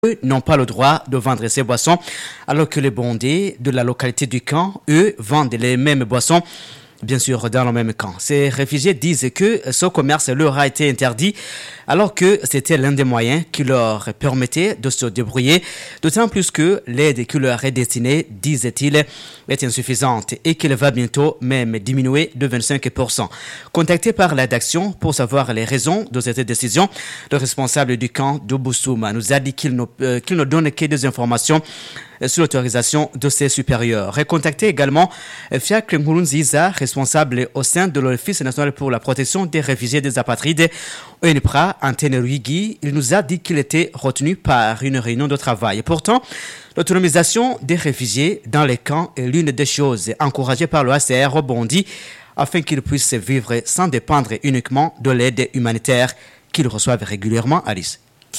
eux, n'ont pas le droit de vendre ces boissons, alors que les bondés de la localité du camp, eux, vendent les mêmes boissons, bien sûr, dans le même camp. Ces réfugiés disent que ce commerce leur a été interdit, alors que c'était l'un des moyens qui leur permettait de se débrouiller, d'autant plus que l'aide qui leur est destinée, disent-ils, est insuffisante et qu'il va bientôt même diminuer de 25%. Contacté par la rédaction pour savoir les raisons de cette décision, le responsable du camp de Boussouma nous a dit qu'il ne donne que des informations sur l'autorisation de ses supérieurs. Recontacté également Fiacre Mourounziza, responsable au sein de l'Office national pour la protection des réfugiés et des apatrides, ONPRA, Antenne Ruigi, il nous a dit qu'il était retenu par une réunion de travail. Pourtant, l'autonomisation des réfugiés dans les camps est l'une des choses encouragées par le HCR au Bondi afin qu'ils puissent vivre sans dépendre uniquement de l'aide humanitaire qu'ils reçoivent régulièrement. Alice.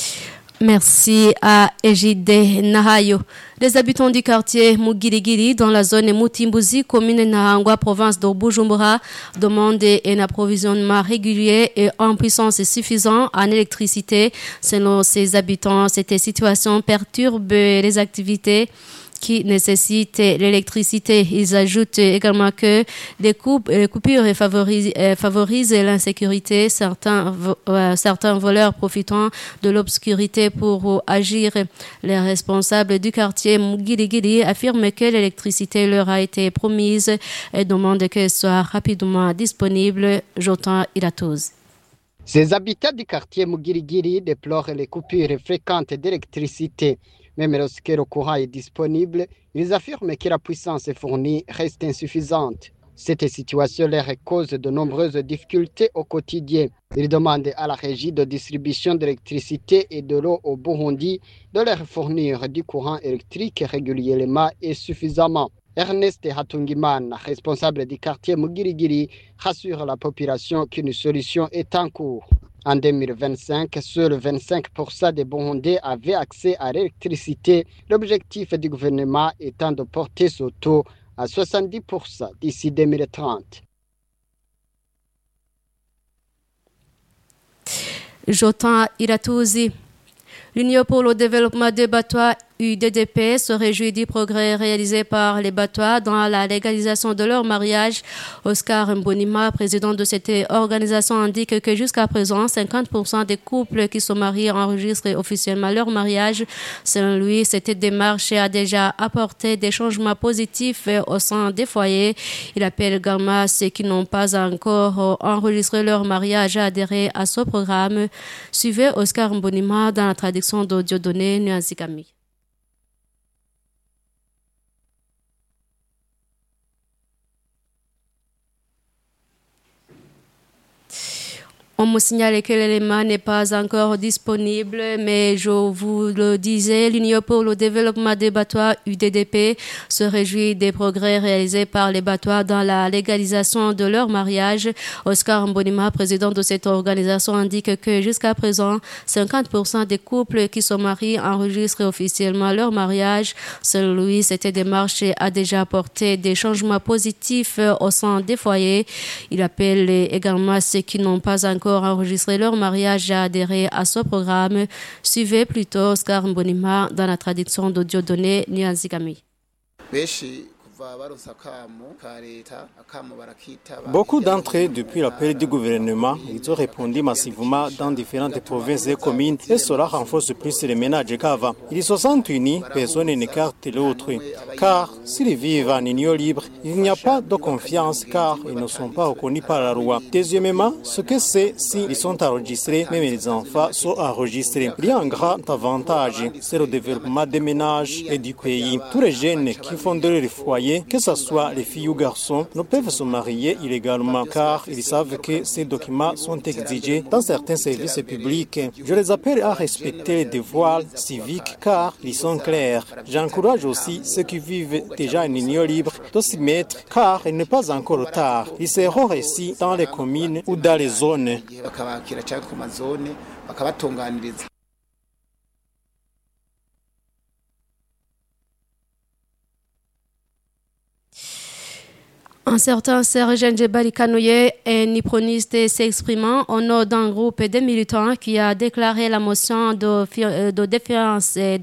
Merci à Ejide Nahayo. Les habitants du quartier Mugirigiri dans la zone Mutimbuzi, commune Nahangwa, province de Bujumbura, demandent un approvisionnement régulier et en puissance suffisante en électricité. Selon ces habitants, cette situation perturbe les activités qui nécessitent l'électricité. Ils ajoutent également que des coupures favorisent l'insécurité. Certains voleurs profitant de l'obscurité pour agir. Les responsables du quartier Mugirigiri affirment que l'électricité leur a été promise et demandent qu'elle soit rapidement disponible. Jotan Iratouz. Ces habitants du quartier Mugirigiri déplorent les coupures fréquentes d'électricité. Même lorsque le courant est disponible, ils affirment que la puissance fournie reste insuffisante. Cette situation leur cause de nombreuses difficultés au quotidien. Ils demandent à la régie de distribution d'électricité et de l'eau au Burundi de leur fournir du courant électrique régulièrement et suffisamment. Ernest Hatungimana, responsable du quartier Mugirigiri, rassure la population qu'une solution est en cours. En 2025, seuls 25% des Burundais avaient accès à l'électricité, l'objectif du gouvernement étant de porter ce taux à 70% d'ici 2030. Jotan Iratozi. L'Union pour le développement des Batois UDDP se réjouit du progrès réalisé par les Batois dans la légalisation de leur mariage. Oscar Mbonima, président de cette organisation, indique que jusqu'à présent, 50% des couples qui sont mariés enregistrent officiellement leur mariage. Selon lui, cette démarche a déjà apporté des changements positifs au sein des foyers. Il appelle également ceux qui n'ont pas encore enregistré leur mariage à adhérer à ce programme. Suivez Oscar Mbonima dans la traduction de Dieudonné Nuazikami. On me signale que l'élément n'est pas encore disponible, mais je vous le disais, l'Union pour le développement des Batois, UDDP, se réjouit des progrès réalisés par les Batois dans la légalisation de leur mariage. Oscar Mbonima, président de cette organisation, indique que jusqu'à présent, 50% des couples qui sont mariés enregistrent officiellement leur mariage. Selon lui, cette démarche a déjà apporté des changements positifs au sein des foyers. Il appelle également ceux qui n'ont pas encore enregistrer leur mariage à adhérer à ce programme. Suivez plutôt Oscar Mbonima dans la traduction de Dieudonné Nianzigami. Beaucoup d'entre eux, depuis l'appel du gouvernement, ils ont répondu massivement dans différentes provinces et communes et cela renforce plus les ménages qu'avant. Ils se sentent unis, personne n'écarte l'autre. Car s'ils vivent en union libre, il n'y a pas de confiance car ils ne sont pas reconnus par la loi. Deuxièmement, ce que c'est s'ils sont enregistrés, même les enfants sont enregistrés. Il y a un grand avantage, c'est le développement des ménages et du pays. Tous les jeunes qui fondent leur foyer, que ce soit les filles ou garçons, ne peuvent se marier illégalement car ils savent que ces documents sont exigés dans certains services publics. Je les appelle à respecter les devoirs civiques car ils sont clairs. J'encourage aussi ceux qui vivent déjà en union libre de s'y mettre car il n'est pas encore tard. Ils seront récits dans les communes ou dans les zones. Un certain Serge Djebali Kanoye, un hyproniste s'exprimant au nom d'un groupe de militants qui a déclaré la motion de défiance